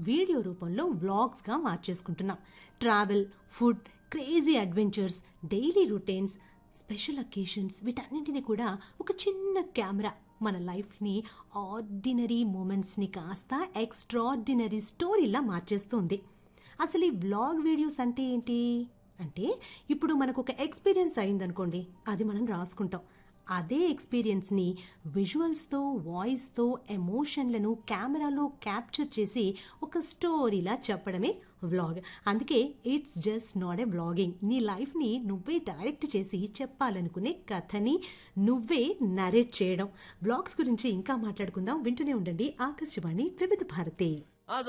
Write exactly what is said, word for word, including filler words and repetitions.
Video రూపంలో వ్లాగ్స్గా మార్చేసుకుంటున్నాం. Travel, food, crazy adventures, daily routines, special occasions వీటన్నింటినీ కూడా ఒక చిన్న కెమెరా మన లైఫ్ని, ఆర్డినరీ మూమెంట్స్ని కాస్త ఎక్స్ట్రాడినరీ స్టోరీలా మార్చేస్తుంది. అసలు ఈ వ్లాగ్ వీడియోస్ అంటే ఏంటి అంటే, ఇప్పుడు మనకు ఒక ఎక్స్పీరియన్స్ అయిందనుకోండి, అది మనం రాసుకుంటాం. అదే ఎక్స్పీరియన్స్ని విజువల్స్తో, వాయిస్తో, ఎమోషన్లను కెమెరాలో క్యాప్చర్ చేసి ఒక స్టోరీలా చెప్పడమే వ్లాగ్. అందుకే it's just not a vlogging. నీ లైఫ్ని నువ్వే డైరెక్ట్ చేసి చెప్పాలనుకునే కథని నువ్వే నరేట్ చేయడం. వ్లాగ్స్ గురించి ఇంకా మాట్లాడుకుందాం. వింటూనే ఉండండి ఆకాశవాణి వివిధ భారతి.